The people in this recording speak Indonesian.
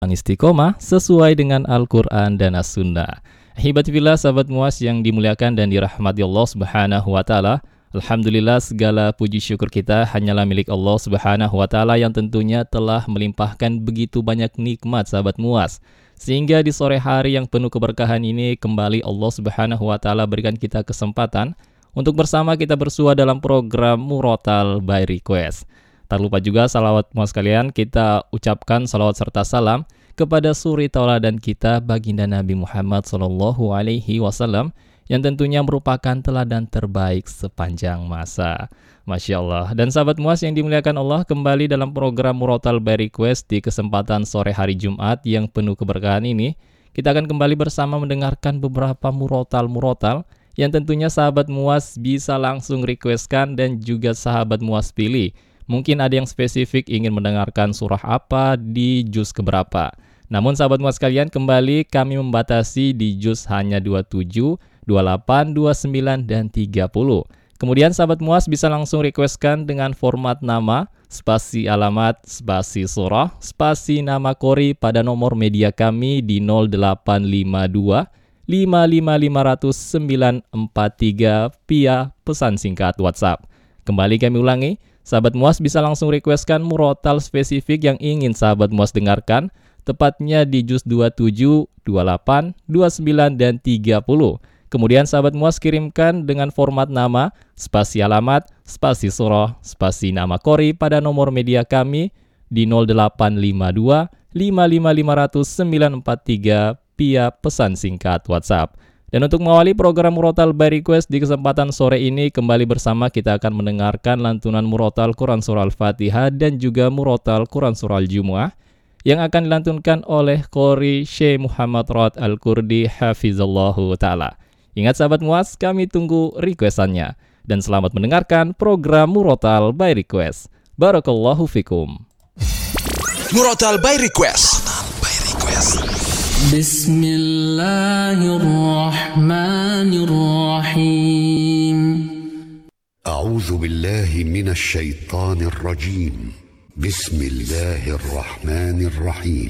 istiqomah sesuai dengan Al-Quran dan As-Sunnah. Hibatifillah sahabat Muas yang dimuliakan dan dirahmati Allah Subhanahu wa Ta'ala. Alhamdulillah, segala puji syukur kita hanyalah milik Allah Subhanahu wa Ta'ala yang tentunya telah melimpahkan begitu banyak nikmat sahabat Muas, sehingga di sore hari yang penuh keberkahan ini kembali Allah Subhanahu wa Ta'ala berikan kita kesempatan untuk bersama kita bersua dalam program Murotal by Request. Tak lupa juga salawat Muas kalian, kita ucapkan salawat serta salam kepada suri tauladan kita baginda Nabi Muhammad SAW yang tentunya merupakan teladan terbaik sepanjang masa. Masya Allah. Dan sahabat Muas yang dimuliakan Allah, kembali dalam program Murotal by Request di kesempatan sore hari Jumat yang penuh keberkahan ini, kita akan kembali bersama mendengarkan beberapa murotal yang tentunya sahabat Muas bisa langsung requestkan dan juga sahabat Muas pilih. Mungkin ada yang spesifik ingin mendengarkan surah apa di juz keberapa. Namun sahabat Muas sekalian, kembali kami membatasi di juz hanya 27, 28, 29, dan 30. Kemudian sahabat Muas bisa langsung requestkan dengan format nama, spasi alamat, spasi surah, spasi nama qori pada nomor media kami di 0852 555943 via pesan singkat WhatsApp. Kembali kami ulangi, sahabat Muas bisa langsung requestkan murotal spesifik yang ingin sahabat Muas dengarkan, tepatnya di juz 27, 28, 29, dan 30. Kemudian sahabat Muas kirimkan dengan format nama, spasi alamat, spasi surah, spasi nama qori pada nomor media kami di 0852 555943 via pesan singkat WhatsApp. Dan untuk mengawali program Murotal by Request di kesempatan sore ini, kembali bersama kita akan mendengarkan lantunan Murotal Quran Surah Al-Fatihah dan juga Murotal Quran Surah Al-Jumu'ah yang akan dilantunkan oleh Qori Syekh Muhammad Rod Al-Kurdi Hafizallahu Ta'ala. Ingat sahabat Muas, kami tunggu requestannya. Dan selamat mendengarkan program Murotal by Request. Barakallahu fikum. Murotal by Request. Bismillahirrahmanirrahim. A'udzu billahi minasy syaithanir rajim. Bismillahirrahmanirrahim.